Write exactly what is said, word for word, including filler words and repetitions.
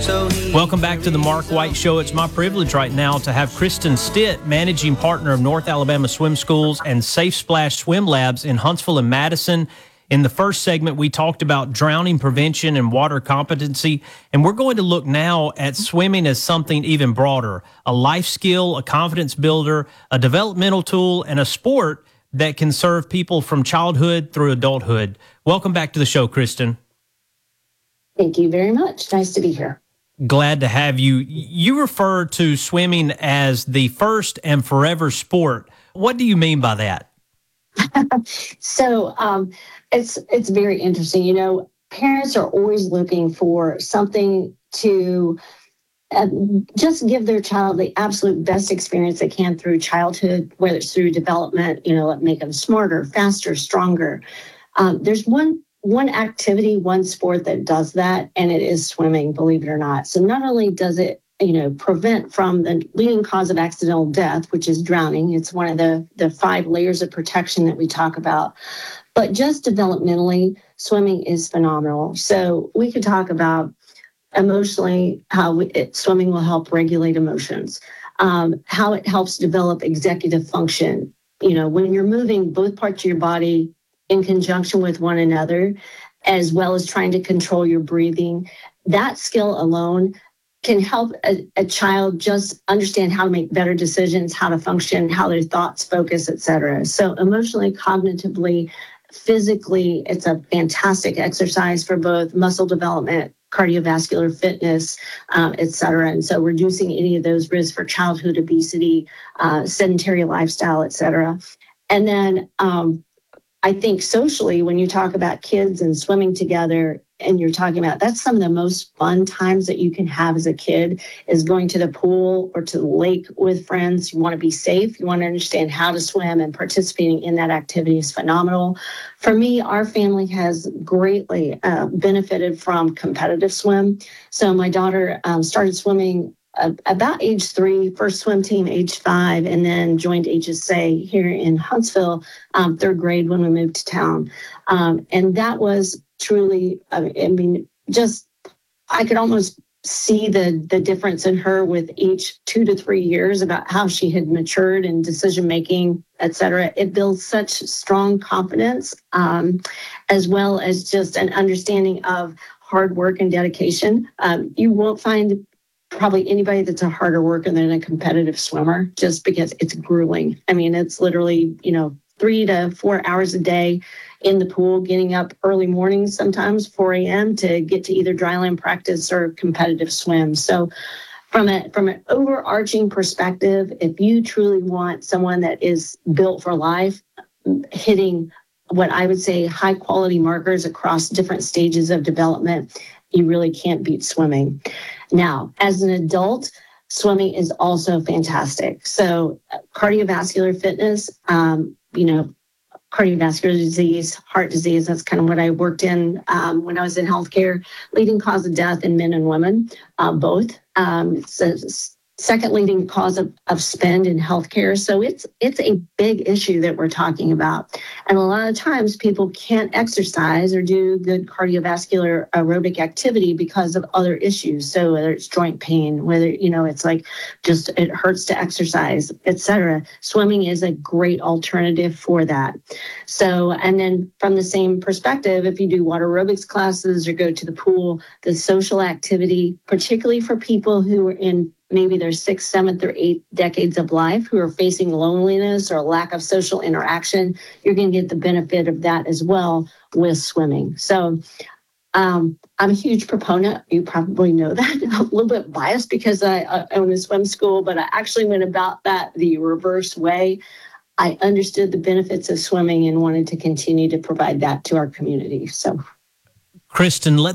Welcome back to the Mark White Show. It's my privilege right now to have Kristen Stitt, managing partner of North Alabama Swim Schools and Safe Splash Swim Labs in Huntsville and Madison. In the first segment, we talked about drowning prevention and water competency, and we're going to look now at swimming as something even broader, a life skill, a confidence builder, a developmental tool, and a sport that can serve people from childhood through adulthood. Welcome back to the show, Kristen. Thank you very much. Nice to be here. Glad to have you. You refer to swimming as the first and forever sport. What do you mean by that? so um, it's it's very interesting. You know, parents are always looking for something to uh, just give their child the absolute best experience they can through childhood, whether it's through development, you know, make them smarter, faster, stronger. Um, there's one One activity, one sport that does that, and it is swimming, believe it or not. So not only does it, you know, prevent from the leading cause of accidental death, which is drowning. It's one of the, the five layers of protection that we talk about. But just developmentally, swimming is phenomenal. So we could talk about emotionally how we, it, swimming will help regulate emotions, um, how it helps develop executive function. You know, when you're moving both parts of your body in conjunction with one another, as well as trying to control your breathing, that skill alone can help a, a child just understand how to make better decisions, how to function, how their thoughts focus, et cetera. So emotionally, cognitively, physically, it's a fantastic exercise for both muscle development, cardiovascular fitness, um, et cetera. And so reducing any of those risks for childhood obesity, uh, sedentary lifestyle, et cetera. And then, um, I think socially, when you talk about kids and swimming together, and you're talking about, that's some of the most fun times that you can have as a kid, is going to the pool or to the lake with friends. You want to be safe. You want to understand how to swim, and participating in that activity is phenomenal. For me, our family has greatly uh, benefited from competitive swim. So my daughter um, started swimming Uh, about age three, first swim team age five, and then joined H S A here in Huntsville, um, third grade when we moved to town. Um, and that was truly, I mean, just, I could almost see the the difference in her with each two to three years about how she had matured in decision making, et cetera. It builds such strong confidence, um, as well as just an understanding of hard work and dedication. Um, you won't find probably anybody that's a harder worker than a competitive swimmer, just because it's grueling. I mean, it's literally, you know, three to four hours a day in the pool, getting up early mornings, sometimes four a.m. to get to either dryland practice or competitive swim. So from a from an overarching perspective, if you truly want someone that is built for life, hitting what I would say high quality markers across different stages of development, you really can't beat swimming. Now, as an adult, swimming is also fantastic. So cardiovascular fitness, um, you know, cardiovascular disease, heart disease, that's kind of what I worked in um, when I was in healthcare. Leading cause of death in men and women, uh, both. Um, it's a second leading cause of, of spend in healthcare. So it's it's a big issue that we're talking about. And a lot of times people can't exercise or do good cardiovascular aerobic activity because of other issues. So whether it's joint pain, whether, you know, it's like just it hurts to exercise, et cetera. Swimming is a great alternative for that. So, and then from the same perspective, if you do water aerobics classes or go to the pool, the social activity, particularly for people who are in maybe their sixth, seventh, or eighth decades of life, who are facing loneliness or lack of social interaction, you're going to get the benefit of that as well with swimming. So um, I'm a huge proponent. You probably know that. I'm a little bit biased because I, I own a swim school, but I actually went about that the reverse way. I understood the benefits of swimming and wanted to continue to provide that to our community. So, Kristen, let